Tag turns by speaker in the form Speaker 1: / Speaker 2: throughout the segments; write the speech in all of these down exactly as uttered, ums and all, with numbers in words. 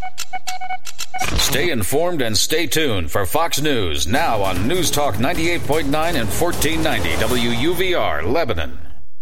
Speaker 1: Stay informed and stay tuned for Fox News, now on News Talk ninety-eight point nine and fourteen ninety W U V R, Lebanon.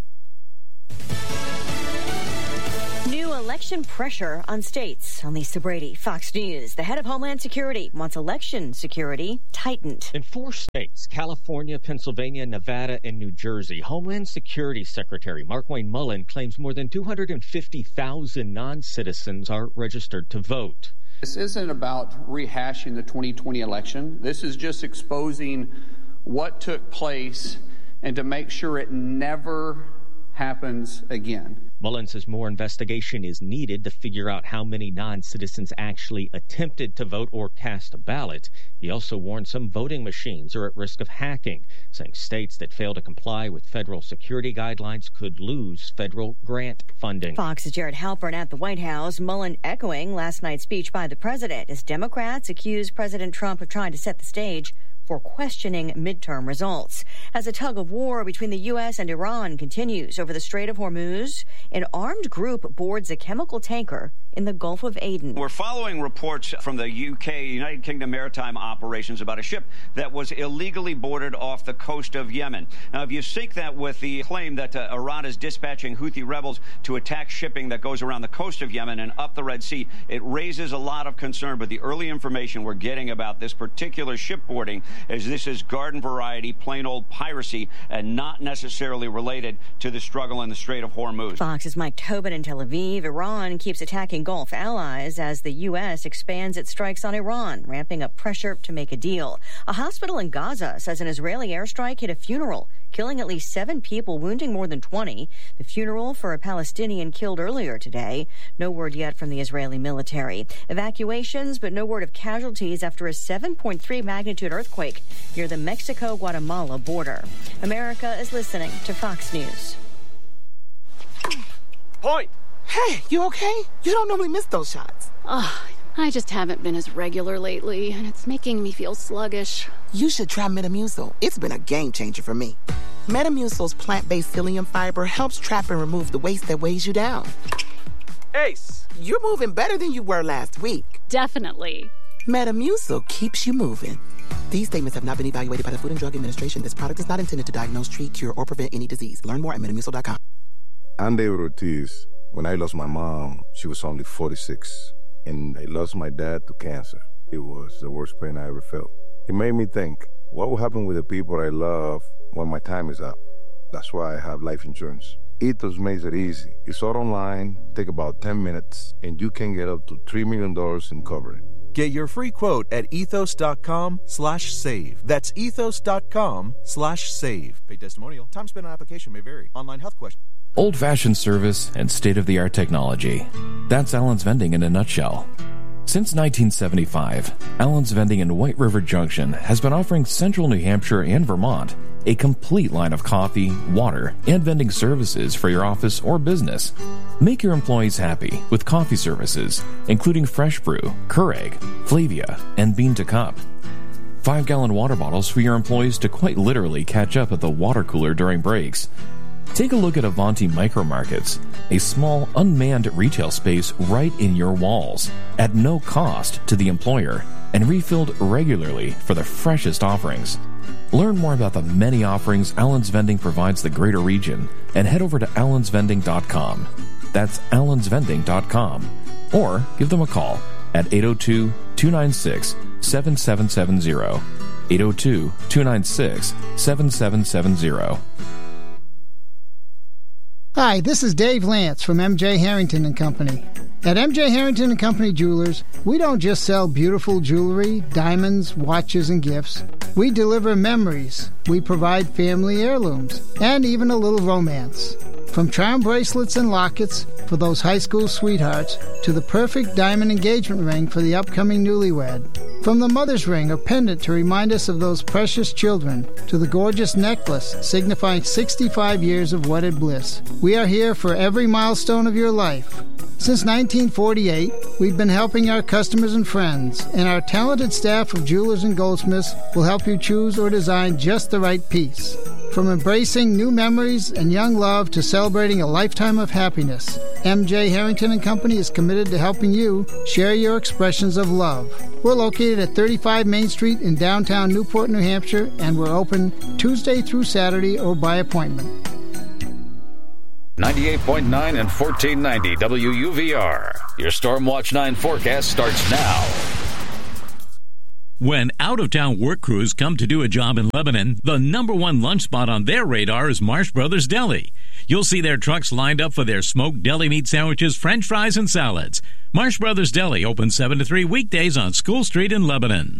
Speaker 2: New election pressure on states. On Lisa Brady, Fox News. The head of Homeland Security wants election security tightened.
Speaker 3: In four states, California, Pennsylvania, Nevada, and New Jersey, Homeland Security Secretary Markwayne Mullin claims more than two hundred fifty thousand non-citizens are registered to vote.
Speaker 4: This isn't about rehashing the twenty twenty election. This is just exposing what took place and to make sure it never happens again.
Speaker 3: Mullin says more investigation is needed to figure out how many non-citizens actually attempted to vote or cast a ballot. He also warned some voting machines are at risk of hacking, saying states that fail to comply with federal security guidelines could lose federal grant funding.
Speaker 2: Fox's Jared Halpern at the White House. Mullin echoing last night's speech by the president as Democrats accuse President Trump of trying to set the stage for questioning midterm results. As a tug of war between the U S and Iran continues over the Strait of Hormuz, an armed group boards a chemical tanker in the Gulf of Aden.
Speaker 5: We're following reports from the U K, United Kingdom Maritime Operations, about a ship that was illegally boarded off the coast of Yemen. Now, if you sync that with the claim that uh, Iran is dispatching Houthi rebels to attack shipping that goes around the coast of Yemen and up the Red Sea, it raises a lot of concern. But the early information we're getting about this particular ship boarding is this is garden variety, plain old piracy, and not necessarily related to the struggle in the Strait of Hormuz.
Speaker 2: Fox's Mike Tobin in Tel Aviv. Iran keeps attacking Gulf allies as the U S expands its strikes on Iran, ramping up pressure to make a deal. A hospital in Gaza says an Israeli airstrike hit a funeral, killing at least seven people, wounding more than twenty. The funeral for a Palestinian killed earlier today. No word yet from the Israeli military. Evacuations, but no word of casualties after a seven point three magnitude earthquake near the Mexico-Guatemala border. America is listening to Fox News.
Speaker 6: Point!
Speaker 7: Hey, you okay? You don't normally miss those shots.
Speaker 8: Oh, I just haven't been as regular lately, and it's making me feel sluggish.
Speaker 7: You should try Metamucil. It's been a game changer for me. Metamucil's plant-based psyllium fiber helps trap and remove the waste that weighs you down.
Speaker 6: Ace!
Speaker 7: You're moving better than you were last week.
Speaker 8: Definitely.
Speaker 7: Metamucil keeps you moving. These statements have not been evaluated by the Food and Drug Administration. This product is not intended to diagnose, treat, cure, or prevent any disease. Learn more at metamucil dot com.
Speaker 9: I'm David Ortiz. When I lost my mom, she was only forty-six. And I lost my dad to cancer. It was the worst pain I ever felt. It made me think, what will happen with the people I love when my time is up? That's why I have life insurance. Ethos makes it easy. It's all online, take about ten minutes, and you can get up to three million dollars in coverage.
Speaker 10: Get your free quote at ethos.com slash save. That's ethos.com slash save. Paid testimonial. Time spent on application may vary. Online health question.
Speaker 11: Old-fashioned service and state-of-the-art technology. That's Allen's Vending in a nutshell. Since nineteen seventy-five, Allen's Vending in White River Junction has been offering Central New Hampshire and Vermont a complete line of coffee, water, and vending services for your office or business. Make your employees happy with coffee services, including Fresh Brew, Keurig, Flavia, and Bean to Cup. Five-gallon water bottles for your employees to quite literally catch up at the water cooler during breaks. Take a look at Avanti Micro Markets, a small, unmanned retail space right in your walls, at no cost to the employer, and refilled regularly for the freshest offerings. Learn more about the many offerings Allen's Vending provides the greater region and head over to allens vending dot com. That's allens vending dot com. Or give them a call at eight oh two, two nine six, seven seven seven zero. eight oh two, two nine six, seven seven seven zero.
Speaker 12: Hi, this is Dave Lance from M J Harrington and Company. At M J Harrington and Company Jewelers, we don't just sell beautiful jewelry, diamonds, watches, and gifts. We deliver memories. We provide family heirlooms, and even a little romance. From charm bracelets and lockets for those high school sweethearts to the perfect diamond engagement ring for the upcoming newlywed. From the mother's ring or pendant to remind us of those precious children to the gorgeous necklace signifying sixty-five years of wedded bliss. We are here for every milestone of your life. Since nineteen forty-eight, we've been helping our customers and friends, and our talented staff of jewelers and goldsmiths will help you choose or design just the right piece. From embracing new memories and young love to celebrating a lifetime of happiness, M J Harrington and Company is committed to helping you share your expressions of love. We're located at thirty-five Main Street in downtown Newport, New Hampshire, and we're open Tuesday through Saturday or by appointment.
Speaker 1: ninety-eight point nine and fourteen ninety W U V R. Your Stormwatch nine forecast starts now.
Speaker 13: When out-of-town work crews come to do a job in Lebanon, the number one lunch spot on their radar is Marsh Brothers Deli. You'll see their trucks lined up for their smoked deli meat sandwiches, french fries, and salads. Marsh Brothers Deli open seven to three weekdays on School Street in Lebanon.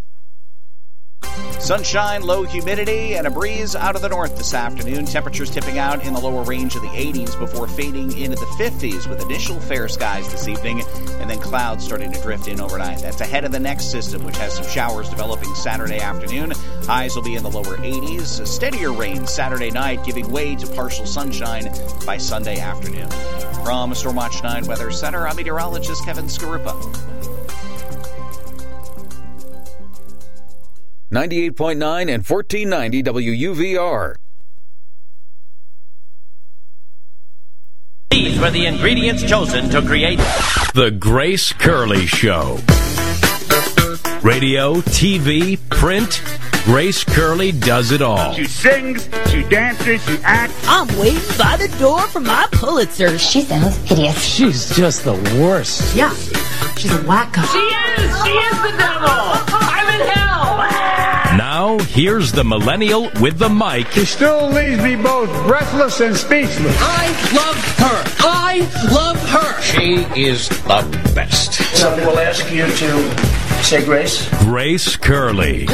Speaker 14: Sunshine, low humidity, and a breeze out of the north this afternoon. Temperatures tipping out in the lower range of the eighties before fading into the fifties with initial fair skies this evening and then clouds starting to drift in overnight. That's ahead of the next system, which has some showers developing Saturday afternoon. Highs will be in the lower eighties. A steadier rain Saturday night, giving way to partial sunshine by Sunday afternoon. From Stormwatch nine Weather Center, I'm meteorologist Kevin Skarupa.
Speaker 1: ninety-eight point nine and fourteen ninety W U V R.
Speaker 15: These were the ingredients chosen to create
Speaker 16: The Grace Curley Show. Radio, T V, print, Grace Curley does it all.
Speaker 17: She sings, she dances, she acts.
Speaker 18: I'm waiting by the door for my Pulitzer.
Speaker 19: She sounds hideous.
Speaker 20: She's just the worst.
Speaker 18: Yeah, she's a wacko.
Speaker 15: She is! She is the devil! I'm in hell!
Speaker 16: Now, here's the millennial with the mic.
Speaker 17: She still leaves me both breathless and speechless.
Speaker 21: I love her. I love her.
Speaker 22: She is the best.
Speaker 23: Somebody will ask you to say grace.
Speaker 16: Grace Curley.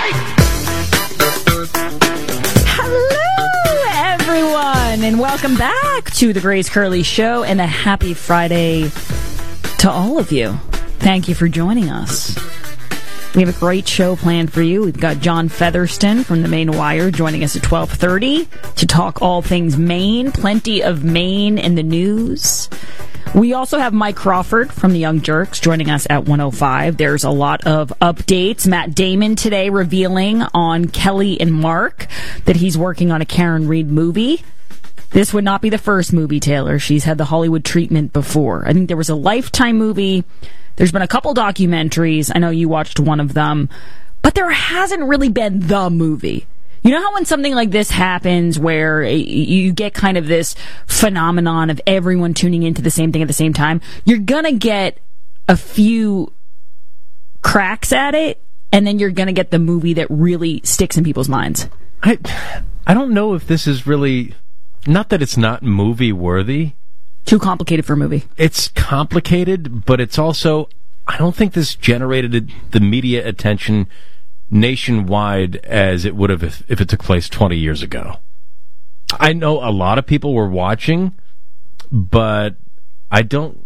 Speaker 24: Hello, everyone, and welcome back to the Grace Curley Show, and a happy Friday to all of you. Thank you for joining us. We have a great show planned for you. We've got John Featherston from the Maine Wire joining us at twelve thirty to talk all things Maine. Plenty of Maine in the news. We also have Mike Crawford from the Young Jerks joining us at one oh five. There's a lot of updates. Matt Damon today revealing on Kelly and Mark that he's working on a Karen Reed movie. This would not be the first movie, Taylor. She's had the Hollywood treatment before. I think there was a Lifetime movie. There's been a couple documentaries. I know you watched one of them. But there hasn't really been the movie. You know how when something like this happens where you get kind of this phenomenon of everyone tuning into the same thing at the same time? You're going to get a few cracks at it, and then you're going to get the movie that really sticks in people's minds.
Speaker 25: I, I don't know if this is really... Not that it's not movie-worthy.
Speaker 24: Too complicated for a movie.
Speaker 25: It's complicated, but it's also... I don't think this generated the media attention nationwide as it would have if, if it took place twenty years ago. I know a lot of people were watching, but I don't...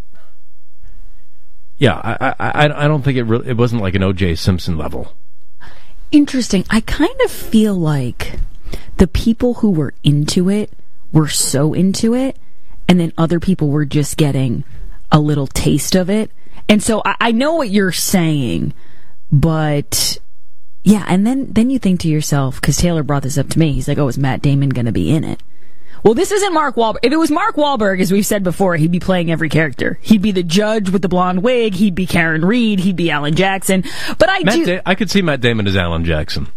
Speaker 25: Yeah, I I, I don't think it really, it wasn't like an O J Simpson level.
Speaker 24: Interesting. I kind of feel like the people who were into it were so into it, and then other people were just getting a little taste of it. And so I, I know what you're saying, but yeah, and then, then you think to yourself, because Taylor brought this up to me, he's like, oh, is Matt Damon going to be in it? Well, this isn't Mark Wahlberg. If it was Mark Wahlberg, as we've said before, he'd be playing every character. He'd be the judge with the blonde wig, he'd be Karen Reed, he'd be Alan Jackson. But I
Speaker 25: Matt
Speaker 24: do...
Speaker 25: Da- I could see Matt Damon as Alan Jackson.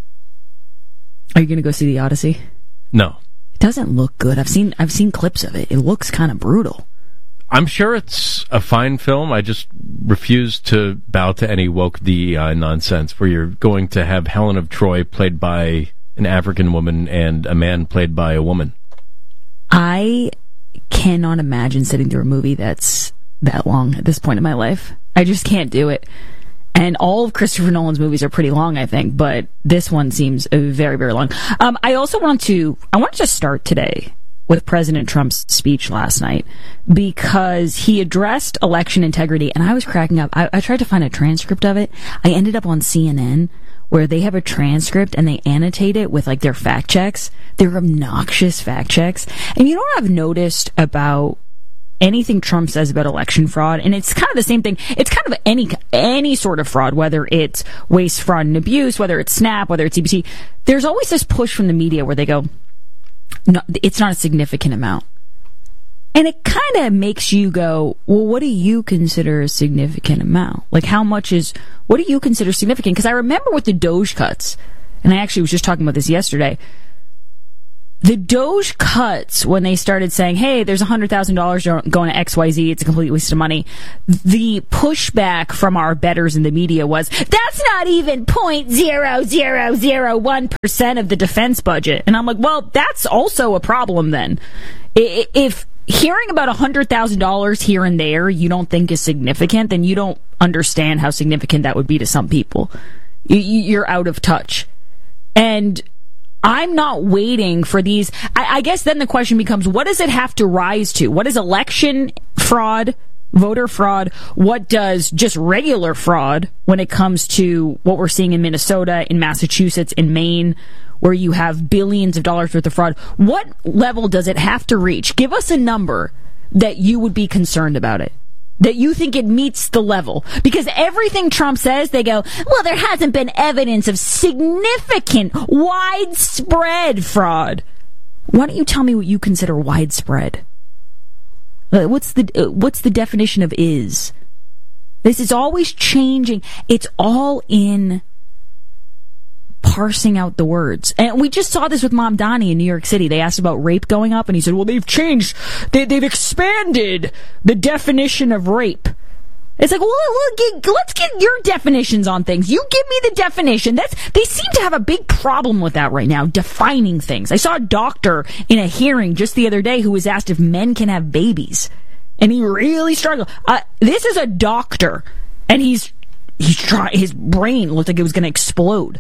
Speaker 24: Are you going to go see The Odyssey?
Speaker 25: No.
Speaker 24: It doesn't look good. I've seen I've seen clips of it. It looks kind of brutal.
Speaker 25: I'm sure it's a fine film. I just refuse to bow to any woke D E I nonsense where you're going to have Helen of Troy played by an African woman and a man played by a woman.
Speaker 24: I cannot imagine sitting through a movie that's that long at this point in my life. I just can't do it. And all of Christopher Nolan's movies are pretty long, I think, but this one seems very, very long. Um, I also want to, I want to start today with President Trump's speech last night because he addressed election integrity, and I was cracking up. I, I tried to find a transcript of it. I ended up on C N N where they have a transcript and they annotate it with like their fact checks. They're obnoxious fact checks. And you know what I've noticed about anything Trump says about election fraud, and it's kind of the same thing. It's kind of any any sort of fraud, whether it's waste, fraud, and abuse, whether it's SNAP, whether it's C B C. There's always this push from the media where they go, no, it's not a significant amount. And it kind of makes you go, well, what do you consider a significant amount? Like, how much is, what do you consider significant? Because I remember with the Doge cuts, and I actually was just talking about this yesterday, the Doge cuts, when they started saying, hey, there's one hundred thousand dollars going to X Y Z, it's a complete waste of money, the pushback from our bettors in the media was, that's not even zero point zero zero zero one percent of the defense budget. And I'm like, well, that's also a problem then. If hearing about one hundred thousand dollars here and there you don't think is significant, then you don't understand how significant that would be to some people. You're out of touch. And I'm not waiting for these. I, I guess then the question becomes, what does it have to rise to? What is election fraud, voter fraud? What does just regular fraud when it comes to what we're seeing in Minnesota, in Massachusetts, in Maine, where you have billions of dollars worth of fraud? What level does it have to reach? Give us a number that you would be concerned about it, that you think it meets the level. Because everything Trump says, they go, well, there hasn't been evidence of significant, widespread fraud. Why don't you tell me what you consider widespread? Uh, what's the uh, what's the definition of is? This is always changing. It's all in parsing out the words. And we just saw this with Mamdani in New York City. They asked about rape going up, and he said, well, they've changed, they, they've expanded the definition of rape. It's like, well, let's get your definitions on things. You give me the definition. That's, they seem to have a big problem with that right now, defining things. I saw a doctor in a hearing just the other day who was asked if men can have babies, and he really struggled. Uh, this is a doctor, and he's, he's trying, his brain looked like it was going to explode.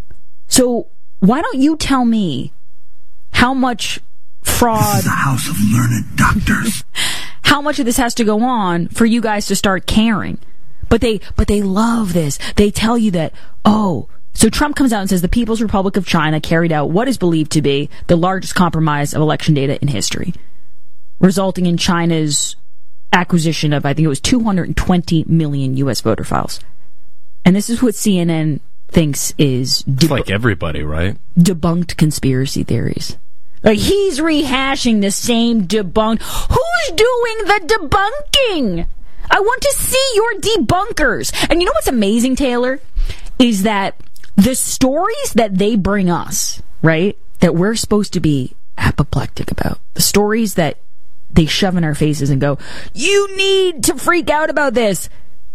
Speaker 24: So why don't you tell me how much fraud... This
Speaker 2: is a house of learned doctors.
Speaker 24: How much of this has to go on for you guys to start caring? But they, but they love this. They tell you that, oh, so Trump comes out and says the People's Republic of China carried out what is believed to be the largest compromise of election data in history, resulting in China's acquisition of, I think it was two hundred twenty million U S voter files. And this is what C N N thinks is deb-
Speaker 25: it's like everybody, right?
Speaker 24: Debunked conspiracy theories. Like, he's rehashing the same debunk. Who's doing the debunking? I want to see your debunkers. And you know what's amazing, Taylor, is that the stories that they bring us, right, that we're supposed to be apoplectic about, the stories that they shove in our faces and go, you need to freak out about this,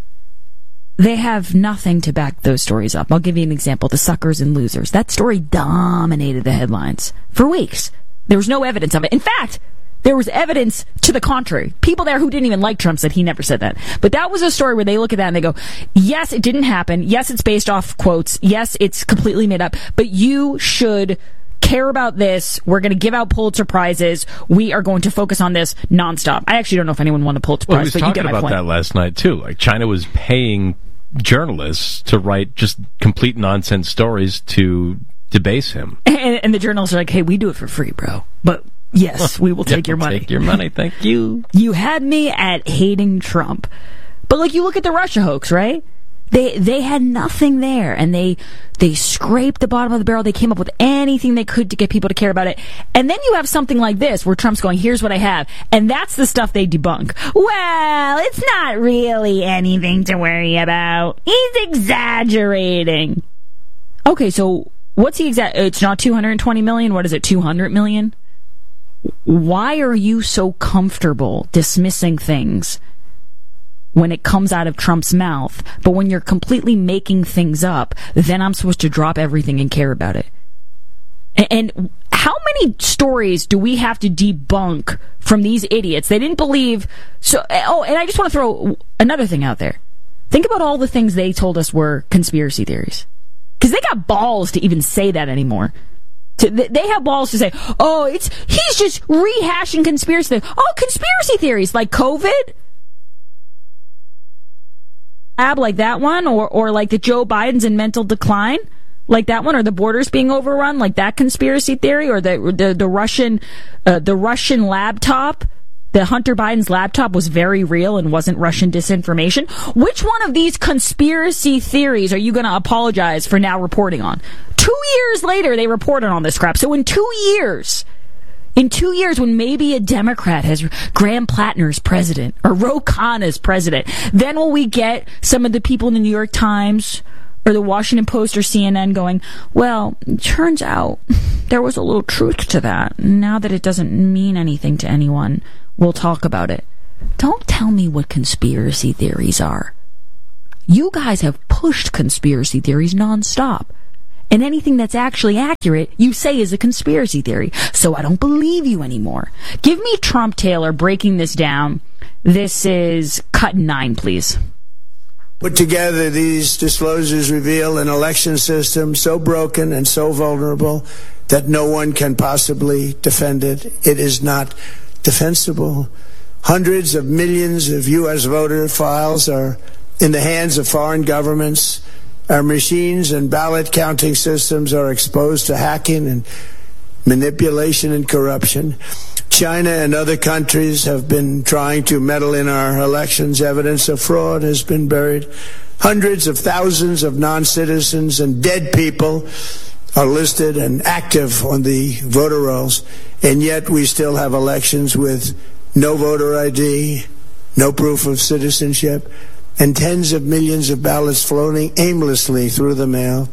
Speaker 24: they have nothing to back those stories up. I'll give you an example. The suckers and losers. That story dominated the headlines for weeks. There was no evidence of it. In fact, there was evidence to the contrary. People there who didn't even like Trump said he never said that. But that was a story where they look at that and they go, yes, it didn't happen. Yes, it's based off quotes. Yes, it's completely made up. But you should care about this. We're going to give out Pulitzer Prizes. We are going to focus on this nonstop. I actually don't know if anyone won the Pulitzer
Speaker 25: well,
Speaker 24: Prize,
Speaker 25: but you get my point. We was talking about that last night, too. Like, China was paying journalists to write just complete nonsense stories to debase him.
Speaker 24: And, and the journalists are like, hey, we do it for free, bro. But yes, we will take
Speaker 25: yeah,
Speaker 24: your
Speaker 25: we'll
Speaker 24: money.
Speaker 25: Take your money. Thank you.
Speaker 24: You had me at hating Trump. But like, you look at the Russia hoax, right? They they had nothing there, and they they scraped the bottom of the barrel. They came up with anything they could to get people to care about it. And then you have something like this, where Trump's going, here's what I have. And that's the stuff they debunk. Well, it's not really anything to worry about. He's exaggerating. Okay, so what's he exa- It's not two hundred twenty million. What is it, two hundred million? Why are you so comfortable dismissing things when it comes out of Trump's mouth, but when you're completely making things up, then I'm supposed to drop everything and care about it? And how many stories do we have to debunk from these idiots? They didn't believe... So, oh, and I just want to throw another thing out there. Think about all the things they told us were conspiracy theories. Because they got balls to even say that anymore. To, they have balls to say, oh, it's he's just rehashing conspiracy theories. Oh, conspiracy theories like COVID? Like that one, or or like that Joe Biden's in mental decline, like that one, or the borders being overrun, like that conspiracy theory, or the the, the Russian uh, the Russian laptop, the Hunter Biden's laptop was very real and wasn't Russian disinformation. Which one of these conspiracy theories are you going to apologize for now reporting on? Two years later, they reported on this crap. So in two years, In two years, when maybe a Democrat has Graham Plattner as president or Ro Khanna as president, then will we get some of the people in the New York Times or the Washington Post or C N N going, well, it turns out there was a little truth to that. Now that it doesn't mean anything to anyone, we'll talk about it. Don't tell me what conspiracy theories are. You guys have pushed conspiracy theories nonstop. And anything that's actually accurate, you say is a conspiracy theory. So I don't believe you anymore. Give me Trump Taylor breaking this down. This is cut nine, please.
Speaker 3: Put together, these disclosures reveal an election system so broken and so vulnerable that no one can possibly defend it. It is not defensible. Hundreds of millions of U S voter files are in the hands of foreign governments. Our machines and ballot counting systems are exposed to hacking and manipulation and corruption. China and other countries have been trying to meddle in our elections. Evidence of fraud has been buried. Hundreds of thousands of non-citizens and dead people are listed and active on the voter rolls, and yet we still have elections with no voter I D, no proof of citizenship, and tens of millions of ballots floating aimlessly through the mail.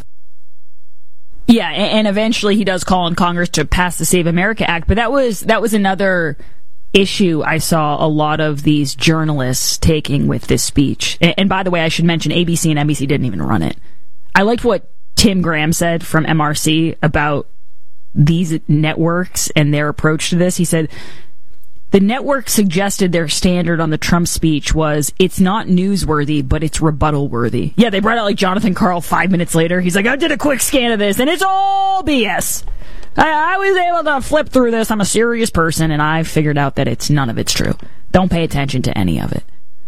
Speaker 24: Yeah, and eventually he does call on Congress to pass the Save America Act, but that was that was another issue I saw a lot of these journalists taking with this speech. And by the way, I should mention A B C and N B C didn't even run it. I liked what Tim Graham said from M R C about these networks and their approach to this. He said, the network suggested their standard on the Trump speech was, it's not newsworthy, but it's rebuttal-worthy. Yeah, they brought out like Jonathan Karl five minutes later. He's like, I did a quick scan of this, and it's all B S. I, I was able to flip through this. I'm a serious person, and I figured out that it's none of it's true. Don't pay attention to any of it.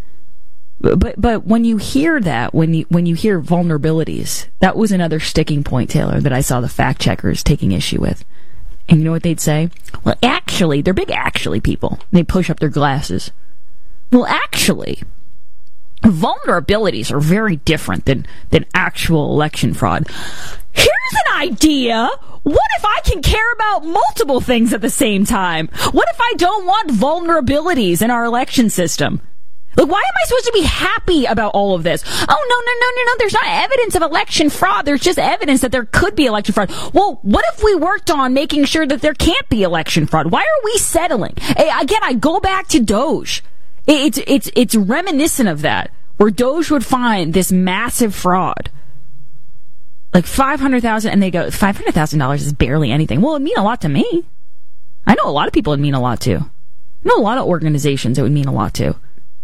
Speaker 24: But but when you hear that, when you when you hear vulnerabilities, that was another sticking point, Taylor, that I saw the fact-checkers taking issue with. And you know what they'd say? Well, actually, they're big actually people. They push up their glasses. Well, actually, vulnerabilities are very different than, than actual election fraud. Here's an idea. What if I can care about multiple things at the same time? What if I don't want vulnerabilities in our election system? Like, why am I supposed to be happy about all of this? Oh, no, no, no, no, no. There's not evidence of election fraud. There's just evidence that there could be election fraud. Well, what if we worked on making sure that there can't be election fraud? Why are we settling? Again, I go back to Doge. It's, it's, it's reminiscent of that, where Doge would find this massive fraud. Like five hundred thousand dollars, and they go, five hundred thousand dollars is barely anything. Well, it would mean a lot to me. I know a lot of people it would mean a lot to. I know a lot of organizations it would mean a lot to.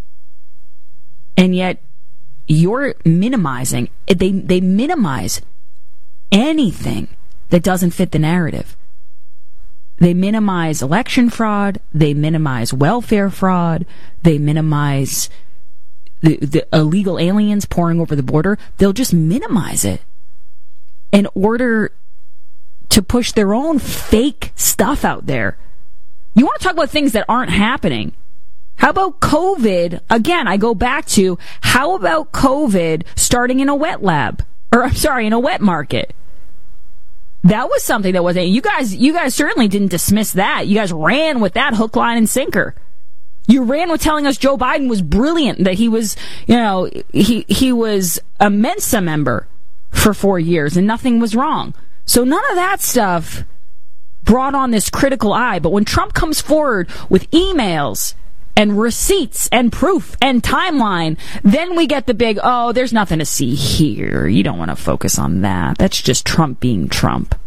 Speaker 24: And yet, you're minimizing, they they minimize anything that doesn't fit the narrative. They minimize election fraud, they minimize welfare fraud, they minimize the, the illegal aliens pouring over the border. They'll just minimize it in order to push their own fake stuff out there. You want to talk about things that aren't happening. How about COVID? Again, I go back to, how about COVID starting in a wet lab? Or, I'm sorry, in a wet market? That was something that wasn't, you guys, you guys certainly didn't dismiss that. You guys ran with that hook, line, and sinker. You ran with telling us Joe Biden was brilliant, that he was, you know, he, he was a Mensa member for four years and nothing was wrong. So none of that stuff brought on this critical eye. But when Trump comes forward with emails and receipts and proof and timeline, then we get the big, oh, there's nothing to see here. You don't want to focus on that. That's just Trump being Trump.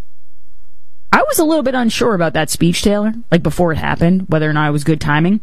Speaker 24: I was a little bit unsure about that speech, Taylor, like before it happened, whether or not it was good timing.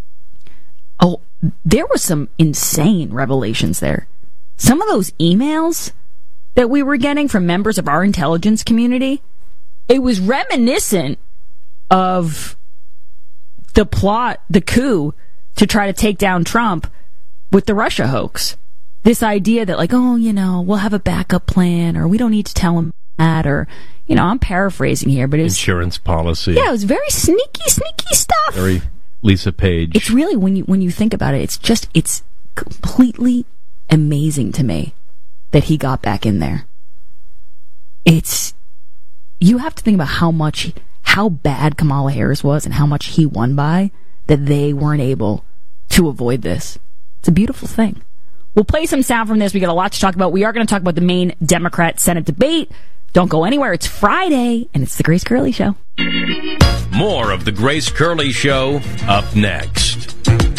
Speaker 24: Oh, there were some insane revelations there. Some of those emails that we were getting from members of our intelligence community, it was reminiscent of the plot, the coup, to try to take down Trump with the Russia hoax. This idea that, like, oh, you know, we'll have a backup plan, or we don't need to tell him that, or, you know, I'm paraphrasing here, but it was... Insurance policy. Yeah, it was very sneaky, sneaky stuff.
Speaker 25: Very Lisa Page.
Speaker 24: It's really, when you when you think about it, it's just, it's completely amazing to me that he got back in there. It's, you have to think about how much... how bad Kamala Harris was and how much he won by, that they weren't able to avoid this. It's a beautiful thing. We'll play some sound from this. We got a lot to talk about. We are going to talk about the main Democrat Senate debate. Don't go anywhere. It's Friday, and it's the Grace Curley Show.
Speaker 16: More of the Grace Curley Show up next.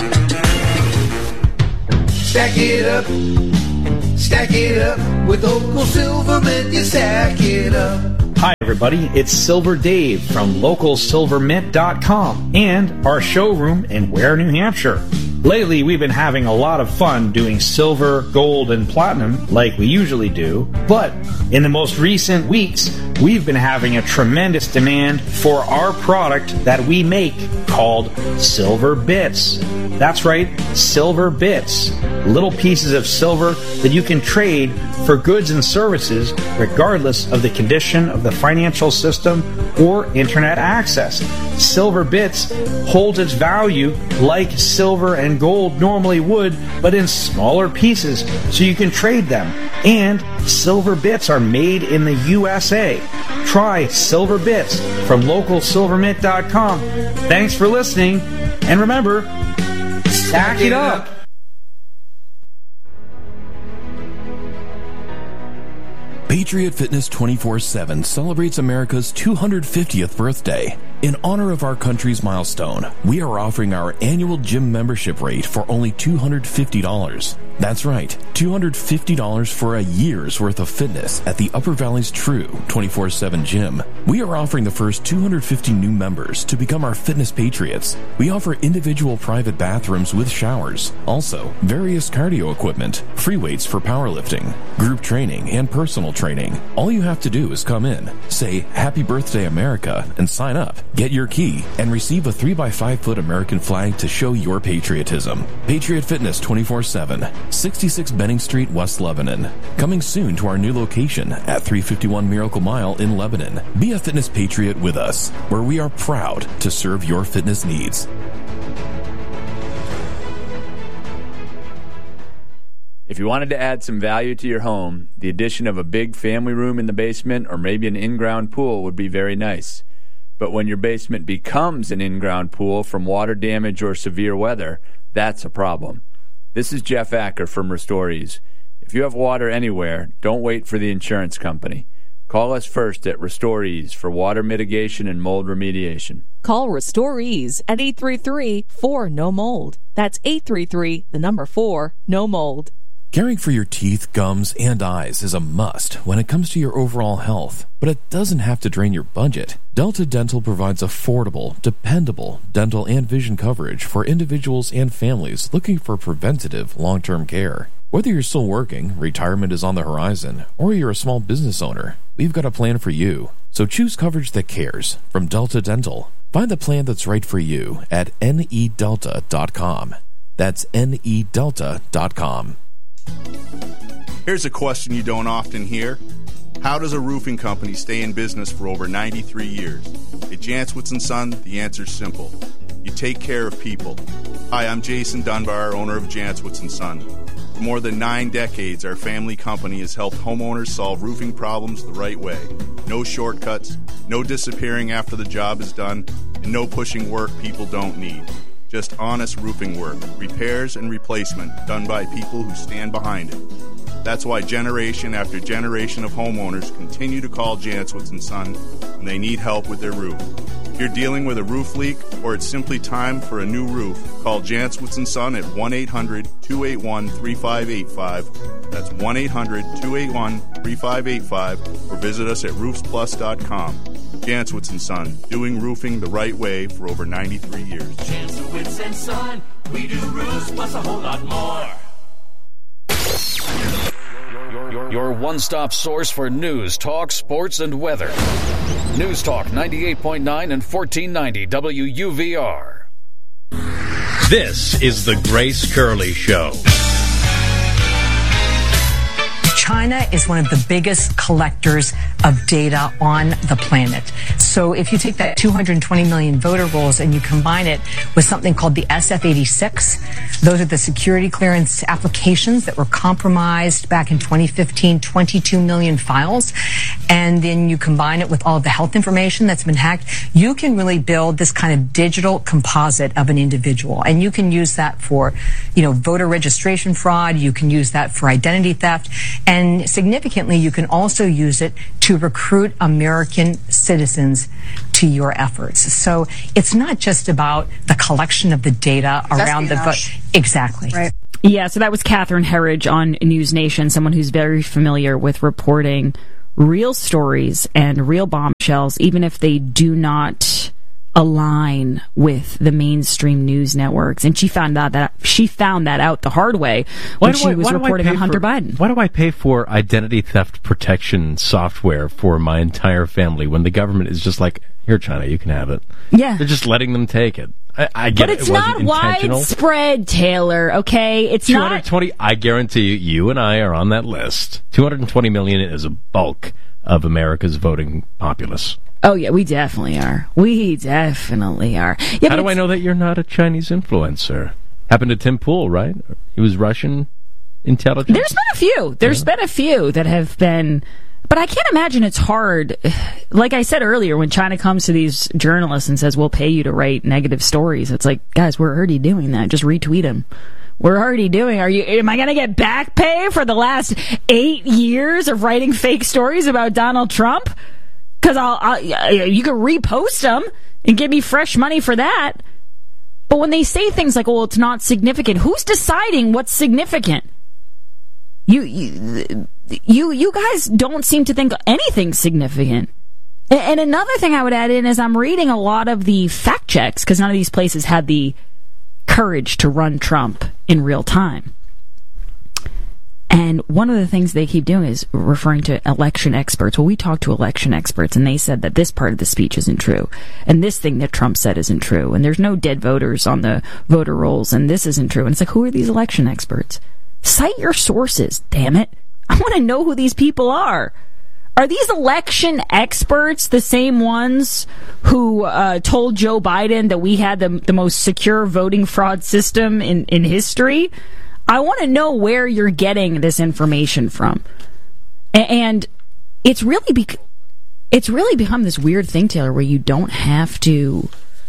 Speaker 2: Stack it up, stack it up, with Local Silvermint, you stack it up.
Speaker 4: Hi everybody, it's Silver Dave from local silver mint dot com and our showroom in Ware, New Hampshire. Lately, we've been having a lot of fun doing silver, gold, and platinum like we usually do, but in the most recent weeks, we've been having a tremendous demand for our product that we make called Silver Bits. That's right, Silver Bits. Little pieces of silver that you can trade for goods and services regardless of the condition of the financial system or internet access. Silver Bits holds its value like silver and gold normally would, but in smaller pieces so you can trade them. And Silver Bits are made in the U S A. Try Silver Bits from local silver mint dot com. Thanks for listening, and remember, stack it up.
Speaker 11: Patriot Fitness twenty-four seven celebrates America's two hundred fiftieth birthday. In honor of our country's milestone, we are offering our annual gym membership rate for only two hundred fifty dollars. That's right, two hundred fifty dollars for a year's worth of fitness at the Upper Valley's True twenty-four seven Gym. We are offering the first two hundred fifty new members to become our fitness patriots. We offer individual private bathrooms with showers, also various cardio equipment, free weights for powerlifting, group training, and personal training. All you have to do is come in, say Happy Birthday America, and sign up. Get your key and receive a three by five foot American flag to show your patriotism. Patriot Fitness twenty-four seven, sixty-six Benning Street, West Lebanon. Coming soon to our new location at three fifty-one Miracle Mile in Lebanon. Be a fitness patriot with us, where we are proud to serve your fitness needs.
Speaker 5: If you wanted to add some value to your home, the addition of a big family room in the basement or maybe an in-ground pool would be very nice. But when your basement becomes an in-ground pool from water damage or severe weather, that's a problem. This is Jeff Acker from RestoreEase. If you have water anywhere, don't wait for the insurance company. Call us first at RestoreEase for water mitigation and mold remediation.
Speaker 6: Call RestoreEase at eight three three, four, N O mold. That's eight three three, the number four, no mold.
Speaker 11: Caring for your teeth, gums, and eyes is a must when it comes to your overall health, but it doesn't have to drain your budget. Delta Dental provides affordable, dependable dental and vision coverage for individuals and families looking for preventative long-term care. Whether you're still working, retirement is on the horizon, or you're a small business owner, we've got a plan for you. So choose coverage that cares from Delta Dental. Find the plan that's right for you at N E delta dot com. That's N E delta dot com.
Speaker 8: Here's a question you don't often hear. How does a roofing company stay in business for over ninety-three years? At Jantzwitz and Son, the answer's simple. You take care of people. Hi, I'm Jason Dunbar, owner of Jantzwitz and Son. For more than nine decades, our family company has helped homeowners solve roofing problems the right way. No shortcuts, no disappearing after the job is done, and no pushing work people don't need. Just honest roofing work, repairs and replacement done by people who stand behind it. That's why generation after generation of homeowners continue to call Jantzwitz and Son when they need help with their roof. If you're dealing with a roof leak or it's simply time for a new roof, call Jantzwitz and Son at one eight hundred, two eight one, three five eight five. That's one eight hundred, two eight one, three five eight five, or visit us at roofs plus dot com. Jantzwitz and Son, doing roofing the right way for over ninety-three years.
Speaker 2: Jantzwitz and Son, we do roofs plus a whole lot more.
Speaker 1: Your one-stop source for news, talk, sports, and weather. News Talk ninety-eight point nine and fourteen ninety W U V R.
Speaker 16: This is the Grace Curley Show.
Speaker 19: China is one of the biggest collectors of data on the planet. So if you take that two hundred twenty million voter rolls and you combine it with something called the S F eighty-six, those are the security clearance applications that were compromised back in twenty fifteen, twenty-two million files. and then you combine it with all of the health information that's been hacked, you can really build this kind of digital composite of an individual. And you can use that for, you know, voter registration fraud. You can use that for identity theft. And significantly, you can also use it to recruit American citizens to your efforts. So it's not just about the collection of the data
Speaker 7: It's
Speaker 19: around the vote. Exactly.
Speaker 7: Right.
Speaker 24: Yeah, so that was Catherine Herridge on News Nation, someone who's very familiar with reporting real stories and real bombshells, even if they do not align with the mainstream news networks. And she found out that she found that out the hard way when she
Speaker 25: I,
Speaker 24: was reporting on Hunter
Speaker 25: for,
Speaker 24: Biden.
Speaker 25: Why do I pay for identity theft protection software for my entire family when the government is just like, here, China, you can have it?
Speaker 24: Yeah.
Speaker 25: They're just letting them take it. I, I get
Speaker 24: but
Speaker 25: it.
Speaker 24: it's
Speaker 25: It
Speaker 24: not
Speaker 25: wasn't intentional.
Speaker 24: widespread, Taylor, okay? It's
Speaker 25: two hundred twenty,
Speaker 24: not...
Speaker 25: I guarantee you, you and I are on that list. two hundred twenty million is a bulk of America's voting populace.
Speaker 24: Oh, yeah, we definitely are. We definitely are. Yeah,
Speaker 25: How do I know that you're not a Chinese influencer? Happened to Tim Pool, right? He was Russian intelligence.
Speaker 24: There's been a few. There's yeah. been a few that have been... But I can't imagine it's hard. Like I said earlier, when China comes to these journalists and says, we'll pay you to write negative stories, it's like, guys, we're already doing that. Just retweet them. We're already doing. Are you? Am I going to get back pay for the last eight years of writing fake stories about Donald Trump? Because I'll, I'll, you can repost them and give me fresh money for that. But when they say things like, "Well, it's not significant," who's deciding what's significant? You, you, you, you guys don't seem to think anything's significant. And, and another thing I would add in is I'm reading a lot of the fact checks because none of these places had the courage to run Trump in real time. And one of the things they keep doing is referring to election experts. Well, we talked to election experts, and they said that this part of the speech isn't true, and this thing that Trump said isn't true, and there's no dead voters on the voter rolls, and this isn't true. And it's like, who are these election experts? Cite your sources, damn it. I want to know who these people are. Are these election experts the same ones who uh, told Joe Biden that we had the, the most secure voting fraud system in, in history? I want to know where you're getting this information from. And it's really bec- it's really become this weird thing, Taylor, where you don't have to...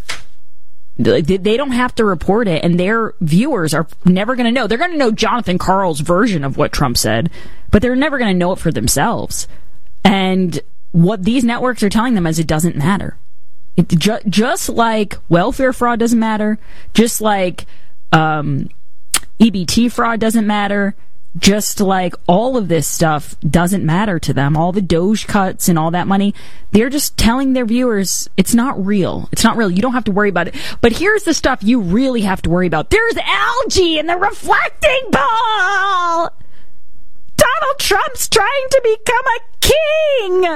Speaker 24: They don't have to report it, and their viewers are never going to know. They're going to know Jonathan Karl's version of what Trump said, but they're never going to know it for themselves. And what these networks are telling them is it doesn't matter. It, ju- just like welfare fraud doesn't matter, just like um, E B T fraud doesn't matter, just like all of this stuff doesn't matter to them, all the Doge cuts and all that money, they're just telling their viewers it's not real. It's not real. You don't have to worry about it. But here's the stuff you really have to worry about. There's algae in the reflecting ball! Donald Trump's trying to become a king!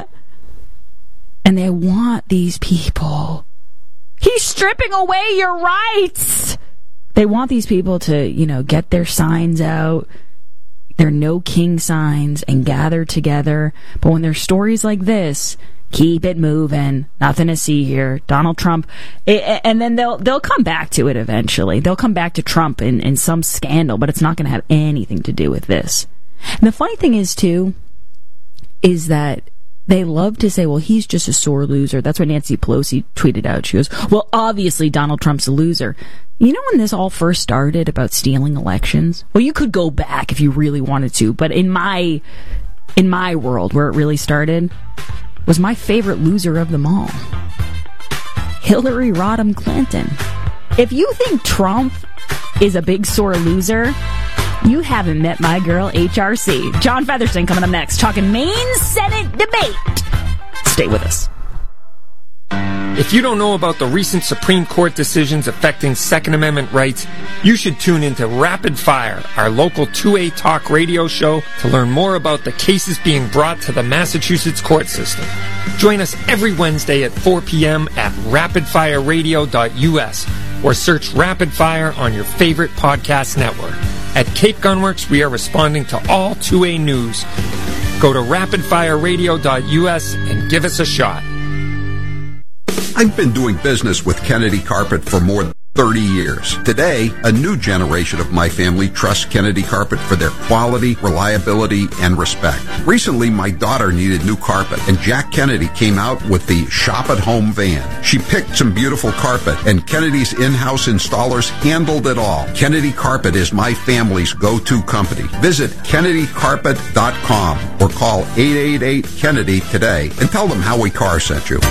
Speaker 24: And they want these people. He's stripping away your rights! They want these people to, you know, get their signs out, their no king signs, and gather together. But when there's stories like this, keep it moving. Nothing to see here. Donald Trump, and then they'll they'll come back to it eventually. They'll come back to Trump in, in some scandal, but it's not going to have anything to do with this. And the funny thing is, too, is that they love to say, well, he's just a sore loser. That's what Nancy Pelosi tweeted out. She goes, well, obviously Donald Trump's a loser. You know when this all first started about stealing elections? Well, you could go back if you really wanted to, but in my in my world, where it really started, was my favorite loser of them all, Hillary Rodham Clinton. If you think Trump is a big sore loser, you haven't met my girl H R C. John Featherston coming up next, talking Maine Senate debate. Stay with us.
Speaker 9: If you don't know about the recent Supreme Court decisions affecting Second Amendment rights, you should tune into Rapid Fire, our local two A talk radio show, to learn more about the cases being brought to the Massachusetts court system. Join us every Wednesday at four p.m. at rapid fire radio dot u s or search Rapid Fire on your favorite podcast network. At Cape Gunworks, we are responding to all two A news. Go to rapid fire radio dot u s and give us a shot.
Speaker 10: I've been doing business with Kennedy Carpet for more than
Speaker 7: thirty years. Today, a new generation of my family trusts Kennedy Carpet for their quality, reliability, and respect. Recently, my daughter needed new carpet, and Jack Kennedy came out with the Shop at Home van. She picked some beautiful carpet, and Kennedy's in-house installers handled it all. Kennedy Carpet is my family's go-to company. Visit Kennedy Carpet dot com or call eight eight eight Kennedy today and tell them Howie Carr sent you.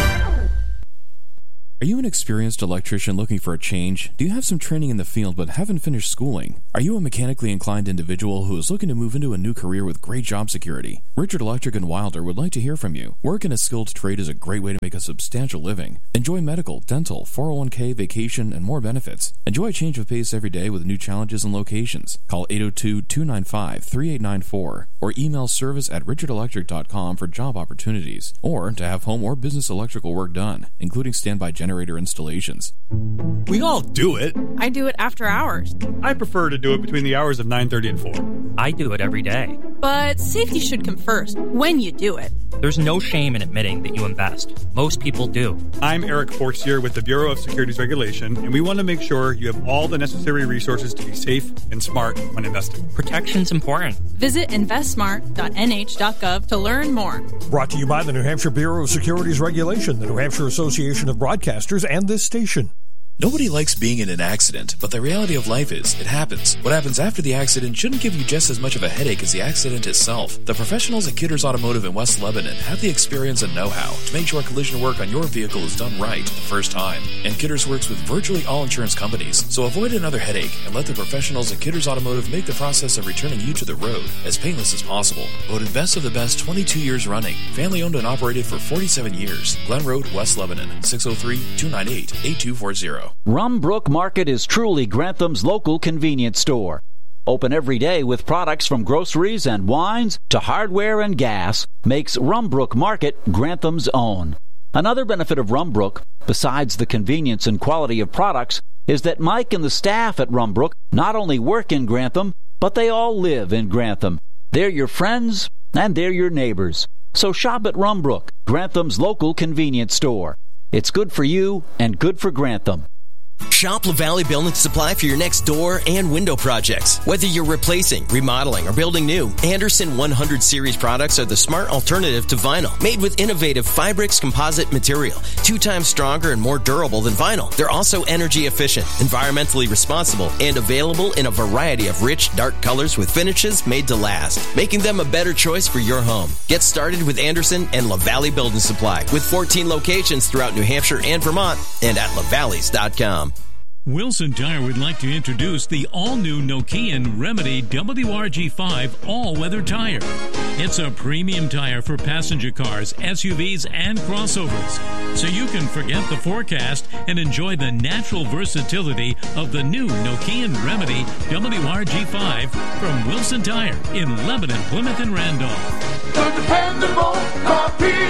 Speaker 11: Are you an experienced electrician looking for a change? Do you have some training in the field but haven't finished schooling? Are you a mechanically inclined individual who is looking to move into a new career with great job security? Richard Electric in Wilder would like to hear from you. Work in a skilled trade is a great way to make a substantial living. Enjoy medical, dental, four oh one k, vacation, and more benefits. Enjoy a change of pace every day with new challenges and locations. Call eight oh two, two nine five, three eight nine four or email service at richard electric dot com for job opportunities or to have home or business electrical work done, including standby generator installations.
Speaker 10: We all do it.
Speaker 12: I do it after hours.
Speaker 10: I prefer to do it between the hours of nine thirty and four.
Speaker 13: I do it every day.
Speaker 12: But safety should come first when you do it.
Speaker 13: There's no shame in admitting that you invest. Most people do.
Speaker 10: I'm Eric Forcier with the Bureau of Securities Regulation, and we want to make sure you have all the necessary resources to be safe and smart when investing.
Speaker 13: Protection's important.
Speaker 12: Visit invest smart dot n h dot gov to learn more.
Speaker 14: Brought to you by the New Hampshire Bureau of Securities Regulation, the New Hampshire Association of Broadcasters, and this station.
Speaker 11: Nobody likes being in an accident, but the reality of life is, it happens. What happens after the accident shouldn't give you just as much of a headache as the accident itself. The professionals at Kidders Automotive in West Lebanon have the experience and know-how to make sure collision work on your vehicle is done right the first time. And Kidders works with virtually all insurance companies, so avoid another headache and let the professionals at Kidders Automotive make the process of returning you to the road as painless as possible. Voted best of the best twenty-two years running. Family owned and operated for forty-seven years. Glen Road, West Lebanon, six oh three, two nine eight, eight two four zero.
Speaker 26: Rumbrook Market is truly Grantham's local convenience store. Open every day with products from groceries and wines to hardware and gas makes Rumbrook Market Grantham's own. Another benefit of Rumbrook, besides the convenience and quality of products, is that Mike and the staff at Rumbrook not only work in Grantham, but they all live in Grantham. They're your friends and they're your neighbors. So shop at Rumbrook, Grantham's local convenience store. It's good for you and good for Grantham.
Speaker 27: Shop LaValle Building Supply for your next door and window projects. Whether you're replacing, remodeling, or building new, Anderson one hundred series products are the smart alternative to vinyl. Made with innovative Fibrix composite material, two times stronger and more durable than vinyl. They're also energy efficient, environmentally responsible, and available in a variety of rich, dark colors with finishes made to last, making them a better choice for your home. Get started with Anderson and LaValle Building Supply with fourteen locations throughout New Hampshire and Vermont and at lavalleys dot com.
Speaker 28: Wilson Tire would like to introduce the all-new Nokian Remedy W R G five all-weather tire. It's a premium tire for passenger cars, S U Vs, and crossovers, so you can forget the forecast and enjoy the natural versatility of the new Nokian Remedy W R G five from Wilson Tire in Lebanon, Plymouth, and Randolph.
Speaker 2: The dependable car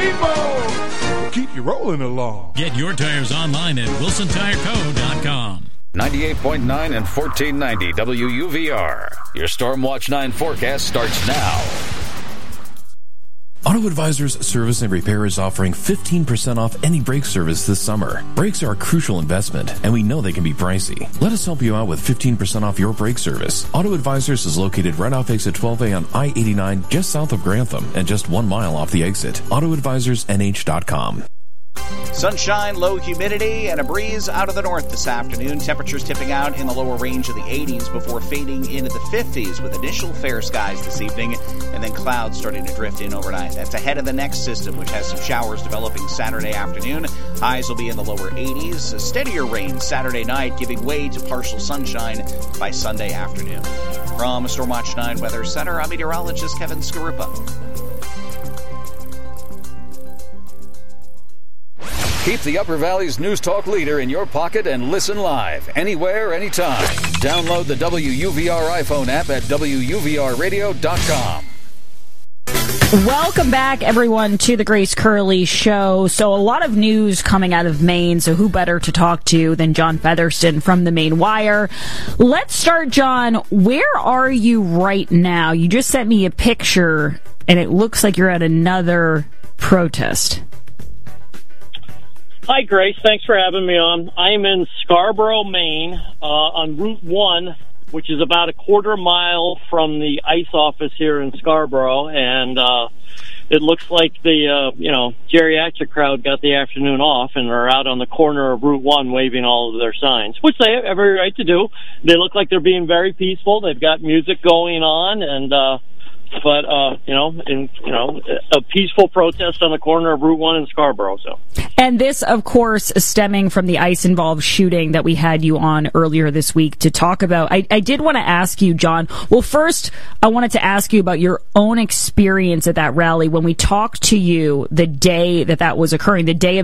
Speaker 2: people.
Speaker 28: Keep you rolling along. Get your tires online at wilson tire co dot com.
Speaker 1: ninety-eight point nine and fourteen ninety W U V R. Your Storm Watch nine forecast starts now.
Speaker 11: Auto Advisors Service and Repair is offering fifteen percent off any brake service this summer. Brakes are a crucial investment, and we know they can be pricey. Let us help you out with fifteen percent off your brake service. Auto Advisors is located right off exit twelve A on I eighty-nine, just south of Grantham, and just one mile off the exit. auto advisors n h dot com.
Speaker 29: Sunshine, low humidity, and a breeze out of the north this afternoon. Temperatures tipping out in the lower range of the eighties before fading into the fifties with initial fair skies this evening and then clouds starting to drift in overnight. That's ahead of the next system, which has some showers developing Saturday afternoon. Highs will be in the lower eighties. A steadier rain Saturday night, giving way to partial sunshine by Sunday afternoon. From Stormwatch nine Weather Center, I'm meteorologist Kevin Skarupa.
Speaker 1: Keep the Upper Valley's News Talk leader in your pocket and listen live, anywhere, anytime. Download the W U V R iPhone app at W U V R radio dot com.
Speaker 24: Welcome back, everyone, to the Grace Curley Show. So a lot of news coming out of Maine, so who better to talk to than John Featherston from the Maine Wire. Let's start, John. Where are you right now? You just sent me a picture, and it looks like you're at another protest.
Speaker 3: Hi, Grace. Thanks for having me on. I'm in Scarborough, Maine, uh, on Route one, which is about a quarter mile from the ICE office here in Scarborough, and uh, it looks like the uh, you know geriatric crowd got the afternoon off and are out on the corner of Route one waving all of their signs, which they have every right to do. They look like they're being very peaceful. They've got music going on, and uh, but uh, you know, in you know, a peaceful protest on the corner of Route one in Scarborough. So.
Speaker 24: And this, of course, stemming from the ICE-involved shooting that we had you on earlier this week to talk about. I, I did want to ask you, John. Well, first, I wanted to ask you about your own experience at that rally when we talked to you the day that that was occurring, the day of